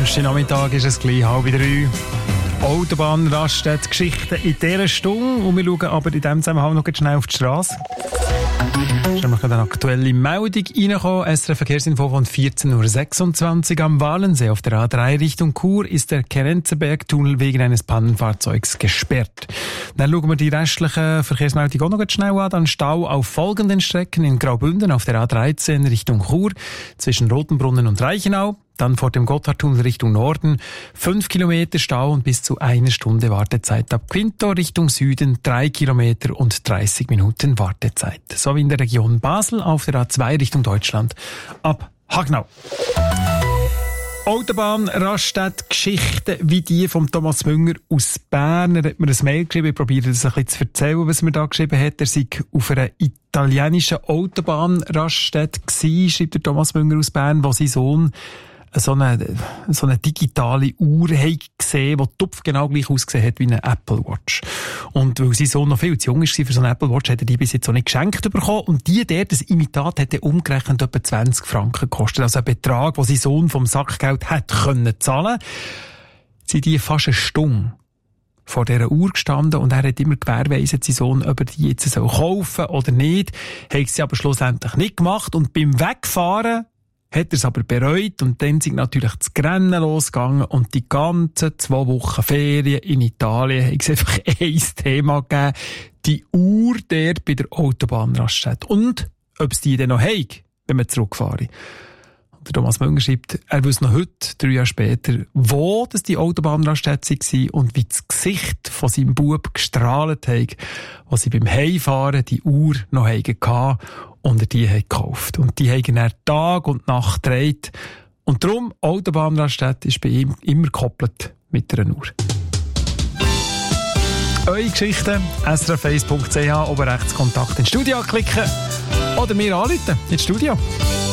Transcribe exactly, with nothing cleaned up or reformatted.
Donnerstagnachmittag ist es gleich halb drei. Autobahnraststätte Geschichten in dieser Stunde. Und wir schauen aber in diesem Zusammenhang noch schnell auf die Straße. Es ist nämlich eine aktuelle Meldung reingekommen. S R F-Verkehrsinfo von vierzehn Uhr sechsundzwanzig am Walensee auf der A drei Richtung Chur ist der Kerenzenberg-Tunnel wegen eines Pannenfahrzeugs gesperrt. Dann schauen wir die restlichen Verkehrsmeldungen auch noch schnell an. Dann Stau auf folgenden Strecken in Graubünden auf der A dreizehn Richtung Chur zwischen Rotenbrunnen und Reichenau. Dann vor dem Gotthardtunnel Richtung Norden fünf Kilometer Stau und bis zu einer Stunde Wartezeit. Ab Quinto Richtung Süden drei Kilometer und dreißig Minuten Wartezeit. Sowie in der Region Basel auf der A zwei Richtung Deutschland ab Hagnau. Autobahnraststätte Geschichten wie die von Thomas Münger aus Bern. Er hat mir ein Mail geschrieben, ich probiere das ein bisschen zu erzählen, was er mir da geschrieben hat. Er sei auf einer italienischen Autobahnraststätte gewesen, schreibt der Thomas Münger aus Bern, wo sein Sohn so eine, so eine digitale Uhr gesehen, die tupf genau gleich ausgesehen hat wie eine Apple Watch. Und weil sein Sohn noch viel zu jung war für so eine Apple Watch, hat er die bis jetzt auch nicht geschenkt bekommen. Und die der, das Imitat, hat umgerechnet etwa zwanzig Franken gekostet. Also ein Betrag, den sein Sohn vom Sackgeld hätte können zahlen. Sind die fast eine Stunde vor dieser Uhr gestanden und er hat immer gewährweisend sein Sohn, ob er die jetzt kaufen soll oder nicht. Hat sie aber schlussendlich nicht gemacht. Und beim Wegfahren hat er es aber bereut und dann sind natürlich das Rennen losgegangen und die ganzen zwei Wochen Ferien in Italien hat es einfach ein Thema gegeben, die Uhr dort bei der Autobahnraststätte. Und ob es die dann noch haben, wenn wir zurückfahren. Und der Thomas Münger schreibt, er wüsste noch heute, drei Jahre später, wo das die Autobahnraststätte war und wie das Gesicht von seinem Bub gestrahlt hat, als sie beim Heimfahren die Uhr noch hatten. Und er die hat gekauft. Und die haben er Tag und Nacht gedreht. Und darum, Autobahnraststätte ist bei ihm immer gekoppelt mit einer Uhr. Eure Geschichten, s r f eins punkt c h, oben rechts Kontakt ins Studio klicken oder mir anrufen ins Studio.